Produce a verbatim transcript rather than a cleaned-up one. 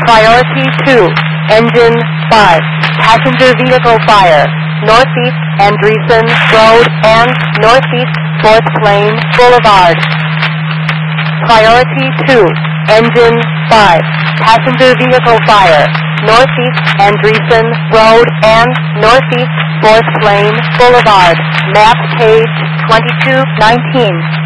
Priority two, Engine five, Passenger Vehicle Fire, Northeast Andreessen Road and Northeast fourth Lane Boulevard. Priority two, Engine five, Passenger Vehicle Fire, Northeast Andreessen Road and Northeast fourth Lane Boulevard. Map page twenty-two nineteen.